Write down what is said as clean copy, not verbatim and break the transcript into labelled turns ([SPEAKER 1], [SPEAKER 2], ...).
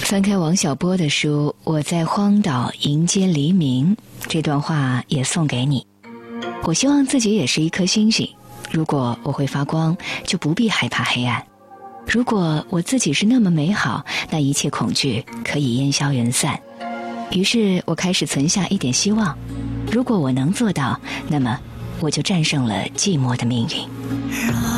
[SPEAKER 1] 翻开王小波的书，我在荒岛迎接黎明，这段话也送给你。我希望自己也是一颗星星，如果我会发光，就不必害怕黑暗。如果我自己是那么美好，那一切恐惧可以烟消云散。于是我开始存下一点希望，如果我能做到，那么我就战胜了寂寞的命运。